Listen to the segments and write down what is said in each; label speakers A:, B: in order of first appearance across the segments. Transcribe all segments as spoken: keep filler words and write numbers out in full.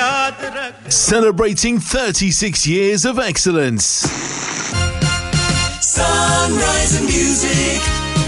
A: Celebrating thirty-six years of excellence.
B: Sunrise and music.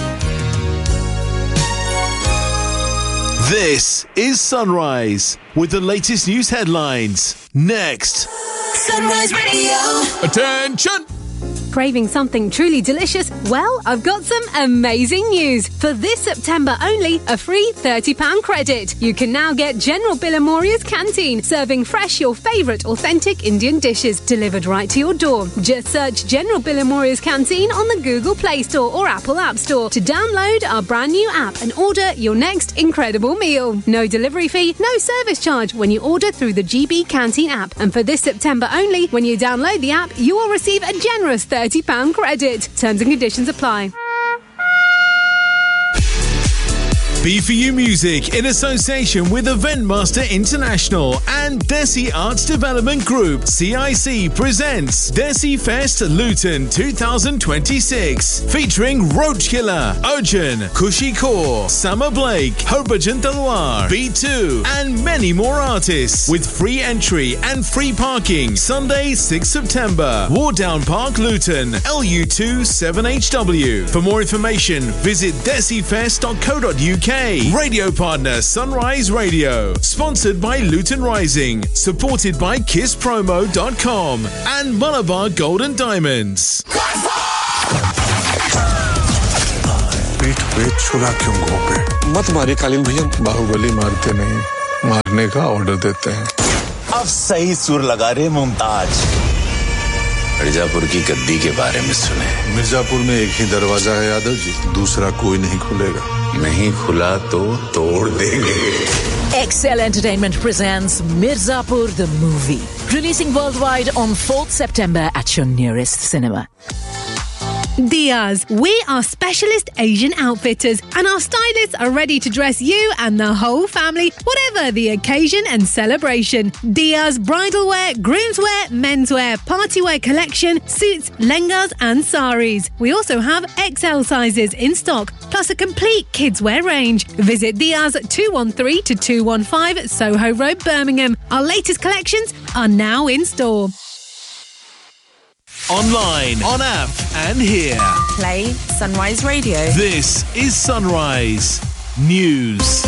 A: This is Sunrise with the latest news headlines. Next.
B: Sunrise Radio.
C: Attention!
D: Craving something truly delicious? Well, I've got some amazing news. For this September only, a free thirty pounds credit. You can now get General Billamoria's Canteen, serving fresh your favourite authentic Indian dishes, delivered right to your door. Just search General Billamoria's Canteen on the Google Play Store or Apple App Store to download our brand new app and order your next incredible meal. No delivery fee, no service charge when you order through the G B Canteen app. And for this September only, when you download the app, you will receive a generous thirty pounds credit. Terms and conditions apply.
A: B four U Music in association with Eventmaster International and Desi Arts Development Group, C I C, presents Desi Fest Luton twenty twenty-six, featuring Roachkiller, Arjun, Kushi Kaur, Summer Blake, Harbhajan Talwar, B two, and many more artists, with free entry and free parking. Sunday, sixth September, Wardown Park, Luton, L U two seven H W. For more information, visit desifest dot co dot uk. Radio partner Sunrise Radio. Sponsored by Luton Rising. Supported by kiss promo dot com and Malabar Gold and Diamonds.
E: पीठ पे छुरा क्यों घोंपे? मत मारिए कालिल भैया, बाहुबली मारते नहीं, मारने का ऑर्डर देते हैं.
F: अब सही सुर लगा रहे मुमताज. मिर्जापुर की गद्दी के बारे में सुने.
E: मिर्जापुर में एक ही दरवाजा है यादव जी, दूसरा कोई नहीं खुलेगा.
F: नहीं खुला तो तोड़ देंगे.
G: Excel Entertainment presents Mirzapur the movie, releasing worldwide on fourth September at your nearest cinema.
D: Diaz, we are specialist Asian outfitters and our stylists are ready to dress you and the whole family, whatever the occasion and celebration. Diaz bridal wear, groomswear, menswear, partywear collection, suits, lengas and saris. We also have X L sizes in stock, plus a complete kidswear range. Visit Diaz two one three to two one five Soho Road, Birmingham. Our latest collections are now in store.
A: Online, on app, and here.
H: Play Sunrise Radio.
A: This is Sunrise News.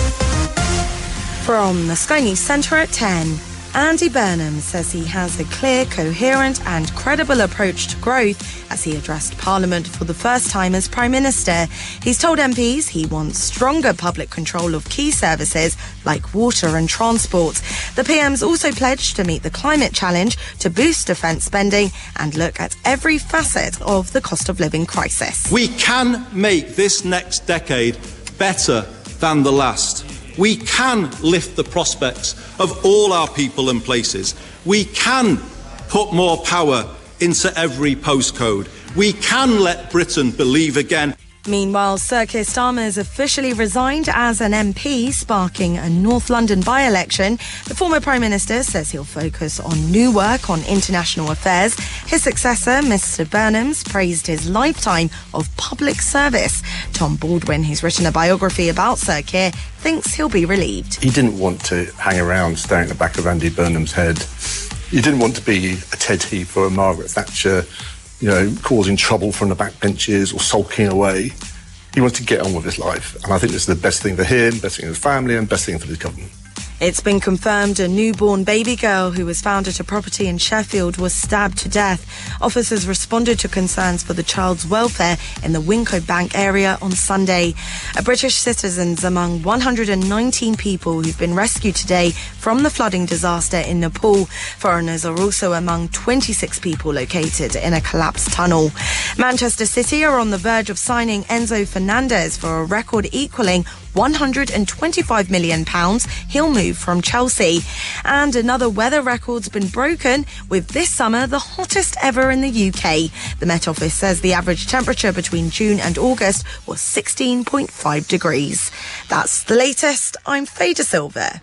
H: From the Sky News Centre at ten. Andy Burnham says he has a clear, coherent and credible approach to growth as he addressed Parliament for the first time as Prime Minister. He's told M Ps he wants stronger public control of key services like water and transport. The P M's also pledged to meet the climate challenge, to boost defence spending and look at every facet of the cost of living crisis.
I: We can make this next decade better than the last. We can lift the prospects of all our people and places. We can put more power into every postcode. We can let Britain believe again.
H: Meanwhile, Sir Keir Starmer's officially resigned as an M P, sparking a North London by-election. The former Prime Minister says he'll focus on new work on international affairs. His successor, Mister Burnham's, praised his lifetime of public service. Tom Baldwin, who's written a biography about Sir Keir, thinks he'll be relieved.
J: He didn't want to hang around staring at the back of Andy Burnham's head. He didn't want to be a Ted Heath or a Margaret Thatcher, you know, causing trouble from the backbenches or sulking away. He wanted to get on with his life. And I think this is the best thing for him, best thing for his family, and best thing for the government.
H: It's been confirmed a newborn baby girl who was found at a property in Sheffield was stabbed to death. Officers responded to concerns for the child's welfare in the Winco Bank area on Sunday. A British citizen's among one hundred nineteen people who've been rescued today from the flooding disaster in Nepal. Foreigners are also among twenty-six people located in a collapsed tunnel. Manchester City are on the verge of signing Enzo Fernandez for a record equalling one hundred twenty-five million pounds. He'll move from Chelsea. And another weather record's been broken, with this summer the hottest ever in the U K. The Met Office says the average temperature between June and August was sixteen point five degrees. That's the latest. I'm Faye De Silva.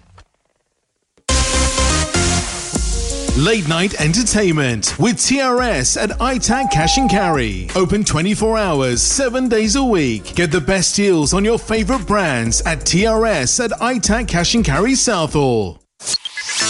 A: Late night entertainment with T R S at I TAC Cash and Carry. Open twenty-four hours, seven days a week. Get the best deals on your favourite brands at T R S at I TAC Cash and Carry Southall.